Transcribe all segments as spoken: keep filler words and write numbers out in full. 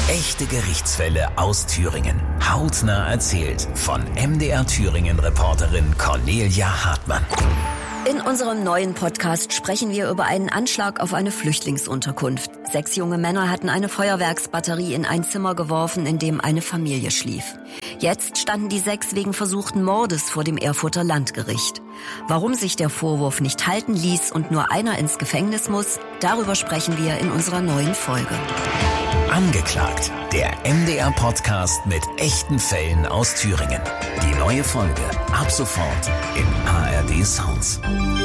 Echte Gerichtsfälle aus Thüringen. Hautnah erzählt von M D R Thüringen-Reporterin Cornelia Hartmann. In unserem neuen Podcast sprechen wir über einen Anschlag auf eine Flüchtlingsunterkunft. Sechs junge Männer hatten eine Feuerwerksbatterie in ein Zimmer geworfen, in dem eine Familie schlief. Jetzt standen die sechs wegen versuchten Mordes vor dem Erfurter Landgericht. Warum sich der Vorwurf nicht halten ließ und nur einer ins Gefängnis muss, darüber sprechen wir in unserer neuen Folge. Angeklagt, der M D R-Podcast mit echten Fällen aus Thüringen. Die neue Folge ab sofort im A R D Sounds.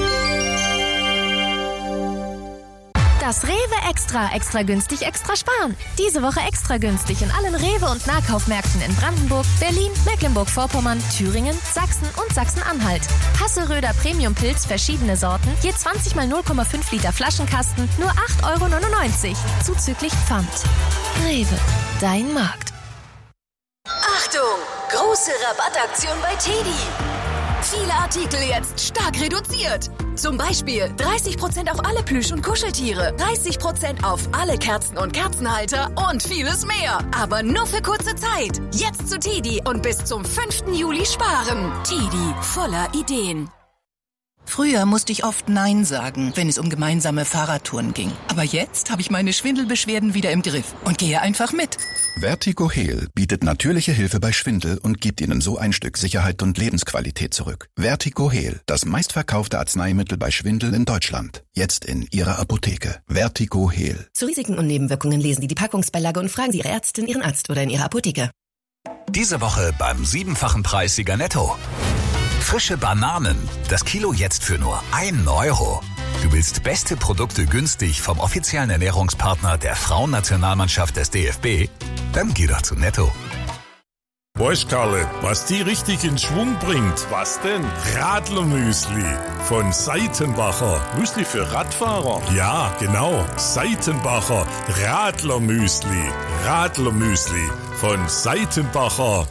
Das Rewe Extra, extra günstig, extra sparen. Diese Woche extra günstig in allen Rewe- und Nahkaufmärkten in Brandenburg, Berlin, Mecklenburg-Vorpommern, Thüringen, Sachsen und Sachsen-Anhalt. Hasseröder Premium-Pilz, verschiedene Sorten, je zwanzig mal null Komma fünf Liter Flaschenkasten, nur acht Euro neunundneunzig, zuzüglich Pfand. Rewe, dein Markt. Achtung, große Rabattaktion bei Teddy. Viele Artikel jetzt stark reduziert. Zum Beispiel dreißig Prozent auf alle Plüsch- und Kuscheltiere, dreißig Prozent auf alle Kerzen und Kerzenhalter und vieles mehr. Aber nur für kurze Zeit. Jetzt zu Teddy und bis zum fünften Juli sparen. Teddy, voller Ideen. Früher musste ich oft Nein sagen, wenn es um gemeinsame Fahrradtouren ging. Aber jetzt habe ich meine Schwindelbeschwerden wieder im Griff und gehe einfach mit. Vertigo-Heal bietet natürliche Hilfe bei Schwindel und gibt Ihnen so ein Stück Sicherheit und Lebensqualität zurück. Vertigo-Heal, das meistverkaufte Arzneimittel bei Schwindel in Deutschland. Jetzt in Ihrer Apotheke. Vertigo-Heal. Zu Risiken und Nebenwirkungen lesen Sie die Packungsbeilage und fragen Sie Ihre Ärztin, Ihren Arzt oder in Ihrer Apotheke. Diese Woche beim siebenfachen Preis Sieger Netto. Frische Bananen. Das Kilo jetzt für nur einen Euro. Du willst beste Produkte günstig vom offiziellen Ernährungspartner der Frauennationalmannschaft des D F B? Dann geh doch zu Netto. Weißt Karle, was die richtig in Schwung bringt? Was denn? Radlermüsli von Seitenbacher. Müsli für Radfahrer? Ja, genau. Seitenbacher Radlermüsli. Radlermüsli von Seitenbacher.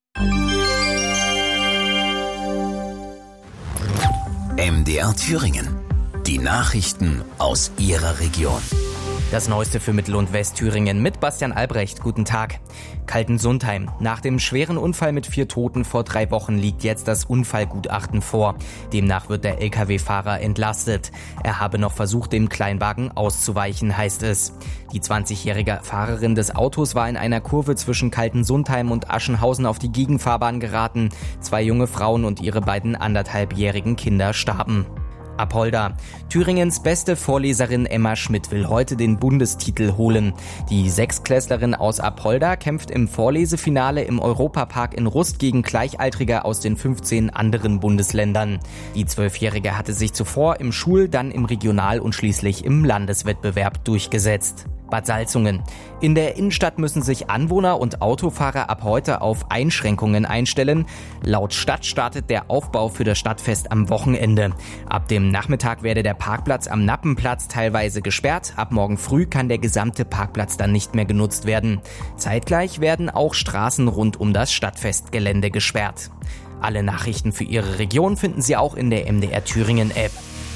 M D R Thüringen. Die Nachrichten aus Ihrer Region. Das Neueste für Mittel- und Westthüringen mit Bastian Albrecht. Guten Tag. Kaltensundheim. Nach dem schweren Unfall mit vier Toten vor drei Wochen liegt jetzt das Unfallgutachten vor. Demnach wird der L K W-Fahrer entlastet. Er habe noch versucht, dem Kleinwagen auszuweichen, heißt es. Die zwanzigjährige Fahrerin des Autos war in einer Kurve zwischen Kaltensundheim und Aschenhausen auf die Gegenfahrbahn geraten. Zwei junge Frauen und ihre beiden anderthalbjährigen Kinder starben. Apolda. Thüringens beste Vorleserin Emma Schmidt will heute den Bundestitel holen. Die Sechsklässlerin aus Apolda kämpft im Vorlesefinale im Europapark in Rust gegen Gleichaltrige aus den fünfzehn anderen Bundesländern. Die Zwölfjährige hatte sich zuvor im Schul-, dann im Regional- und schließlich im Landeswettbewerb durchgesetzt. Bad Salzungen. In der Innenstadt müssen sich Anwohner und Autofahrer ab heute auf Einschränkungen einstellen. Laut Stadt startet der Aufbau für das Stadtfest am Wochenende. Ab dem Nachmittag werde der Parkplatz am Nappenplatz teilweise gesperrt. Ab morgen früh kann der gesamte Parkplatz dann nicht mehr genutzt werden. Zeitgleich werden auch Straßen rund um das Stadtfestgelände gesperrt. Alle Nachrichten für Ihre Region finden Sie auch in der M D R Thüringen App.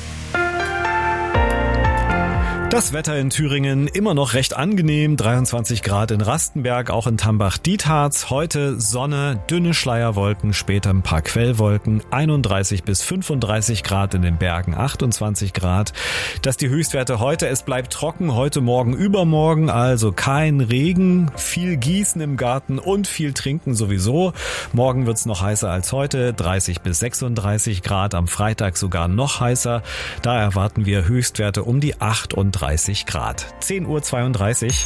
Das Wetter in Thüringen immer noch recht angenehm, dreiundzwanzig Grad in Rastenberg, auch in Tambach-Dietharz. Heute Sonne, dünne Schleierwolken, später ein paar Quellwolken, einunddreißig bis fünfunddreißig Grad in den Bergen, achtundzwanzig Grad. Das die Höchstwerte heute. Es bleibt trocken, heute, morgen, übermorgen, also kein Regen, viel Gießen im Garten und viel Trinken sowieso. Morgen wird's noch heißer als heute, dreißig bis sechsunddreißig Grad, am Freitag sogar noch heißer. Da erwarten wir Höchstwerte um die achtunddreißig Grad. zehn Uhr zweiunddreißig.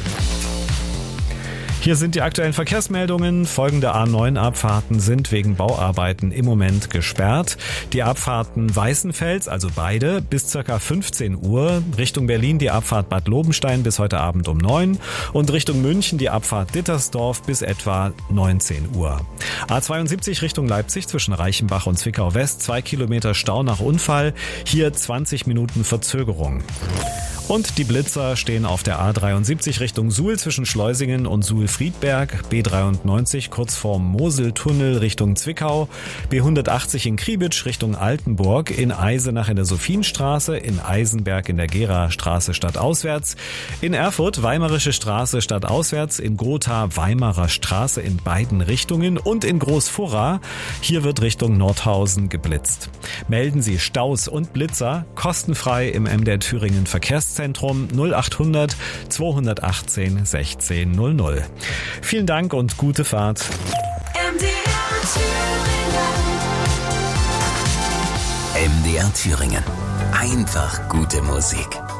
Hier sind die aktuellen Verkehrsmeldungen. Folgende A neun Abfahrten sind wegen Bauarbeiten im Moment gesperrt. Die Abfahrten Weißenfels, also beide, bis circa fünfzehn Uhr. Richtung Berlin die Abfahrt Bad Lobenstein bis heute Abend um neun. Und Richtung München die Abfahrt Dittersdorf bis etwa neunzehn Uhr. A zweiundsiebzig Richtung Leipzig zwischen Reichenbach und Zwickau West. Zwei Kilometer Stau nach Unfall. Hier zwanzig Minuten Verzögerung. Und die Blitzer stehen auf der A dreiundsiebzig Richtung Suhl zwischen Schleusingen und Suhl Friedberg, B dreiundneunzig kurz vorm Moseltunnel Richtung Zwickau, B hundertachtzig in Kriebitsch Richtung Altenburg, in Eisenach in der Sophienstraße, in Eisenberg in der Gera-Straße stadtauswärts, in Erfurt Weimarische Straße stadtauswärts, in Gotha Weimarer Straße in beiden Richtungen und in Großfurra. Hier wird Richtung Nordhausen geblitzt. Melden Sie Staus und Blitzer kostenfrei im M D R Thüringen Verkehrszentrum null achthundert zweihundertachtzehn sechzehn null null. Vielen Dank und gute Fahrt. M D R Thüringen. M D R Thüringen. Einfach gute Musik.